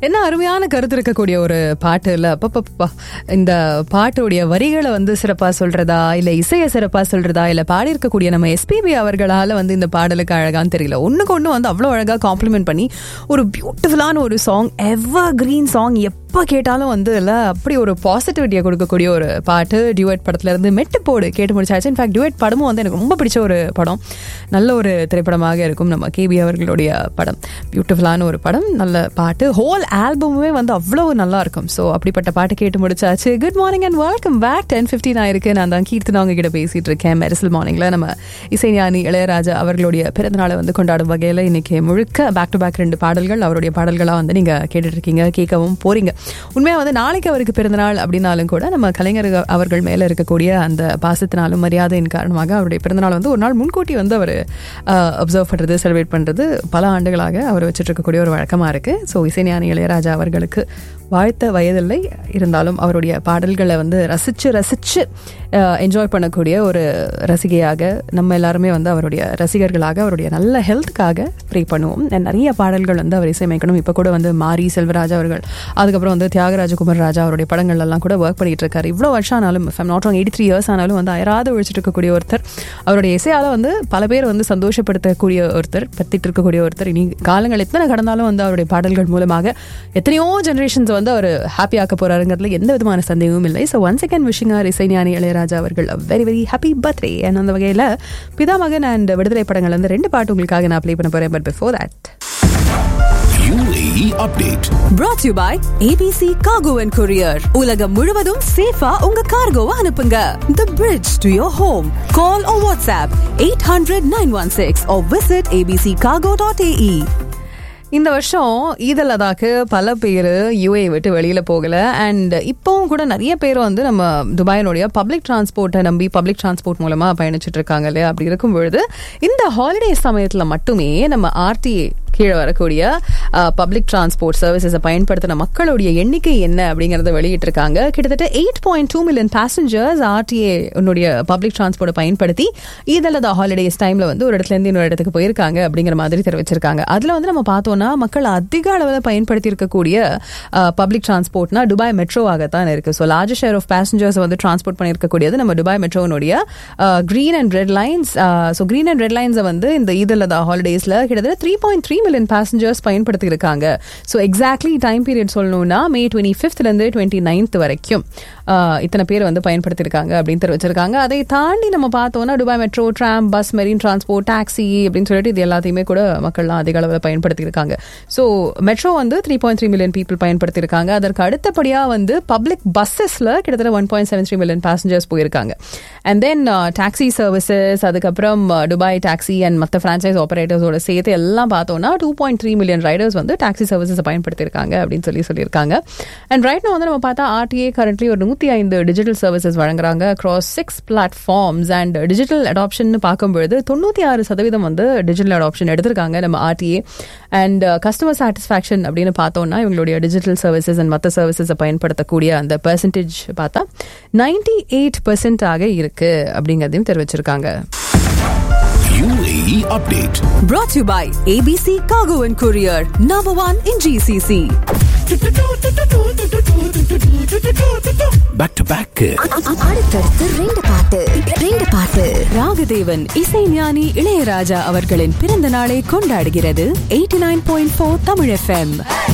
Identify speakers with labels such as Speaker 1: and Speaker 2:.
Speaker 1: என்ன அருமையான கருத்து இருக்கக்கூடிய ஒரு பாட்டு இல்ல. அப்பப்பா, இந்த பாட்டுடைய வரிகளை வந்து சிறப்பா சொல்றதா இல்ல இசையை சிறப்பா சொல்றதா இல்ல பாடி இருக்கக்கூடிய நம்ம எஸ்பிபி அவர்களால வந்து இந்த பாடலுக்கு அழகான்னு தெரியல. ஒண்ணுக்கு ஒண்ணு வந்து அவ்வளவு அழகா காம்ப்ளிமெண்ட் பண்ணி ஒரு பியூட்டிஃபுல்லான ஒரு சாங், எவர் கிரீன் சாங், எப்ப கேட்டாலும் வந்து இல்ல அப்படி ஒரு பாசிட்டிவிட்டியை கொடுக்கக்கூடிய ஒரு பாட்டு. டியூட் படத்துல இருந்து மெட்டு போடு கேட்டு முடிச்சாச்சு. இன்ஃபேக்ட் டியூட் படமும் வந்து எனக்கு ரொம்ப பிடிச்ச ஒரு படம், நல்ல ஒரு திரைப்படமாக இருக்கும் நம்ம கேபி அவர்களுடைய படம். பியூட்டிஃபுல்லான ஒரு படம், நல்ல பாட்டு, ஹோல் ஆல்பமுமே வந்து அவ்வளவு நல்லா இருக்கும். ஸோ அப்படிப்பட்ட பாட்டு கேட்டு முடிச்சாச்சு. Good morning and welcome back. 10:15 ஆயிருக்கு. நான் தான் கீர்த்தனா உங்ககிட்ட பேசிட்டு இருக்கேன். மெரிசல் மார்னிங்ல நம்ம இசைஞானி இளையராஜா அவர்களுடைய பிறந்தநாளை வந்து கொண்டாடும் வகையில் இன்னைக்கு முழுக்க பேக் டு பேக் 2 பாடல்கள் அவருடைய பாடல்களாக வந்து நீங்க கேட்டுட்டு இருக்கீங்க, கேட்கவும் போறீங்க. உண்மையா வந்து நாளைக்கு அவருக்கு பிறந்தநாள் அப்படின்னாலும் கூட நம்ம கலைஞர் அவர்கள் மேல இருக்கக்கூடிய அந்த பாசத்தினாலும் மரியாதையின் காரணமாக அவருடைய பிறந்தநாள் வந்து ஒரு நாள் முன்கூட்டி வந்து அவர் அப்சர்வ் பண்றது, செலிப்ரேட் பண்றது பல ஆண்டுகளாக அவர் வச்சுட்டு இருக்கக்கூடிய ஒரு வழக்கமா இருக்கு. ஸோ இசைஞானி இளையராஜா அவர்களுக்கு வாழ்த்த வயதில்லை, இருந்தாலும் அவருடைய பாடல்களை வந்து ரசிச்சு என்ஜாய் பண்ணக்கூடிய ஒரு ரசிகையாக நம்ம எல்லாருமே வந்து அவருடைய ரசிகர்களாக அவருடைய நல்ல ஹெல்த்துக்காக ப்ரே பண்ணுவோம். நிறைய பாடல்கள் வந்து அவர் இசையமைக்கணும். இப்போ கூட வந்து மாரி செல்வராஜா அவர்கள், அதுக்கப்புறம் வந்து தியாகராஜகுமார் ராஜா அவருடைய படங்கள் எல்லாம் கூட ஒர்க் பண்ணிட்டு இருக்காரு. இவ்வளோ வருஷம் ஆனாலும், if I'm not wrong, 83 years ஆனாலும் வந்து அயராது ஒழிச்சிட்டு இருக்கக்கூடிய ஒருத்தர், அவருடைய இசையால் வந்து பல பேர் வந்து சந்தோஷப்படுத்தக்கூடிய ஒருத்தர், பத்திட்டு இருக்கக்கூடிய ஒருத்தர். இனி காலங்கள் எத்தனை கடந்தாலும் வந்து அவருடைய பாடல்கள் மூலமாக எத்தனையோ ஜெனரேஷன்ஸ் வந்து அவர் ஹாப்பி ஆக்க போறாருங்கிறதுல எந்த விதமான சந்தேகமும் இல்லை. So once again wishing R இசைஞானி இளையராஜா அவர்கள் very very happy birthday. And அந்த வகையில் பிதாமகன் அண்ட் விடுதலை படங்கள் வந்து 2 பாட்டு உங்களுக்காக நான் ப்ளே பண்ண போறேன். But before that,
Speaker 2: UAE update
Speaker 3: brought to you by ABC Cargo and Courier. உலகம் முழுவதும் சேஃபா உங்க கார்கோவை அனுப்புங்க. The bridge to your home. Call or WhatsApp 800-916 or visit abccargo.ae.
Speaker 1: இந்த வருஷம் ஈதல் அதாக்கு பல பேர் யூஏ விட்டு வெளியில போகல. அண்ட் இப்பவும் கூட நிறைய பேர் வந்து நம்ம துபாயினுடைய பப்ளிக் டிரான்ஸ்போர்ட்டை நம்பி பப்ளிக் டிரான்ஸ்போர்ட் மூலமா பயணிச்சுட்டு இருக்காங்க இல்லையா? அப்படி இருக்கும் பொழுது இந்த ஹாலிடே சமயத்துல மட்டுமே நம்ம ஆர்டிஏ கீழே வரக்கூடிய பப்ளிக் டிரான்ஸ்போர்ட் சர்வீசஸை பயன்படுத்தின மக்களுடைய எண்ணிக்கை என்ன அப்படிங்கறத வெளியிட்டு இருக்காங்க. கிட்டத்தட்ட 8.2 மில்லியன் பேசஞ்சர்ஸ் ஆர்டிஏ பப்ளிக் டிரான்ஸ்போர்ட்டை பயன்படுத்தி ஈதல்லதா ஹாலிடேஸ் டைம்ல வந்து ஒரு இடத்துல இருந்து இன்னொரு இடத்துக்கு போயிருக்காங்க அப்படிங்கிற மாதிரி தெரிவிச்சிருக்காங்க. அதுல வந்து நம்ம பார்த்தோம்னா மக்கள் அதிக அளவில் பயன்படுத்தி இருக்கக்கூடிய பப்ளிக் டிரான்ஸ்போர்ட்னா துபாய் மெட்ரோவாகத்தான் இருக்கு. So large share of passengers வந்து டிரான்ஸ்போர்ட் பண்ணியிருக்கக்கூடியது நம்ம Dubai மெட்ரோனுடைய green and red lines. So green and red லைன்ஸை வந்து இந்த ஈதல்லதா ஹாலிடேஸ்ல கிட்டத்தட்ட 3.3 மில்லியன் பேசஞ்சர்ஸ் பயன்படுத்தி இருக்காங்க. ஸோ எக்ஸாக்ட்லி டைம் பீரியட் சொல்லணும்னா மே 25th இருந்து 29th வரைக்கும் இத்தனை பேர் வந்து பயன்படுத்தியிருக்காங்க அப்படின்னு தெரிவிச்சிருக்காங்க. அதை தாண்டி நம்ம பார்த்தோம்னா Dubai metro, tram, bus, marine transport, taxi அப்படின்னு சொல்லிட்டு இது எல்லாத்தையுமே கூட மக்கள்லாம் அதிக அளவில் பயன்படுத்தியிருக்காங்க. ஸோ மெட்ரோ வந்து 3.3 மில்லியன் பீப்புள் பயன்படுத்தியிருக்காங்க. அதற்கு அடுத்தபடியாக வந்து பப்ளிக் பஸ்ஸஸ்ல கிட்டத்தட்ட 1.73 மில்லியன் பேசஞ்சர்ஸ் போயிருக்காங்க. அண்ட் தென் டாக்ஸி சர்வீசஸ், அதுக்கப்புறம் துபாய் டாக்ஸி அண்ட் மற்ற பிரான்சைஸ் ஆபரேட்டர்ஸோட சேர்த்து எல்லாம் பார்த்தோம்னா 2.3 மில்லியன் ரைடர்ஸ் வந்து டாக்ஸி சர்வீசஸ் பயன்படுத்தியிருக்காங்க அப்படின்னு சொல்லியிருக்காங்க. அண்ட் ரைட் நம்ம வந்து பார்த்தா ஆர்டிஏ கரண்ட்லி ஒரு 105 டிஜிட்டல் சர்வீசஸ் வழங்குறாங்க across 6 platforms. And digital adoption பார்க்கும்பொழுது 96% வந்து டிஜிட்டல் அடாப்ஷன் எடுத்திருக்காங்க நம்ம ஆர்டிஏ. அண்ட் கஸ்டமர் சாட்டிஸ்ஃபேக்ஷன் அப்படின்னு பார்த்தோம்னா இவங்களுடைய டிஜிட்டல் சர்வீசஸ் அண்ட் மற்ற சர்வீசஸை பயன்படுத்தக்கூடிய அந்த பெர்சன்டேஜ் பார்த்தா 98% ஆக இருக்கு அப்படிங்கிறதையும் தெரிவிச்சிருக்காங்க.
Speaker 2: UAE update
Speaker 3: Brought to you by ABC Cargo and Courier, number 1 in GCC.
Speaker 2: back to back
Speaker 4: அடுத்தடுத்து 2 பாட்டு.
Speaker 3: ராகதேவன் இசைஞானி இளையராஜா அவர்களின் பிறந்த நாளை கொண்டாடுகிறது 89.4 தமிழ் FM.